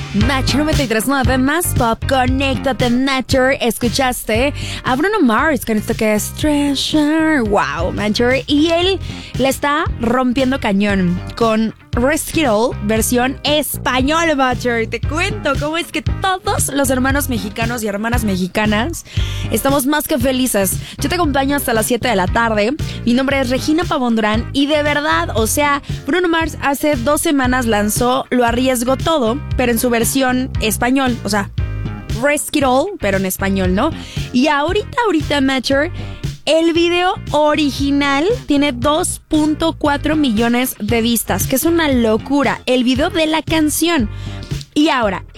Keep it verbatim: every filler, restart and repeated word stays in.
Match noventa y tres punto nueve más pop, conéctate Nature. Escuchaste a Bruno Mars con esto que es Treasure. Wow, Nature. Y él le está rompiendo cañón con Risk It All, versión español, Nature. Te cuento cómo es que todos los hermanos mexicanos y hermanas mexicanas estamos más que felices. Yo te acompaño hasta las siete de la tarde. Mi nombre es Regina Pavón Durán y de verdad, o sea, Bruno Mars hace dos semanas lanzó Lo Arriesgo Todo, pero en su versión español, o sea, Risk It All, pero en español, ¿no? Y ahorita, ahorita, Matcher, el video original tiene dos punto cuatro millones de vistas, que es una locura. El video de la canción. Y ahora,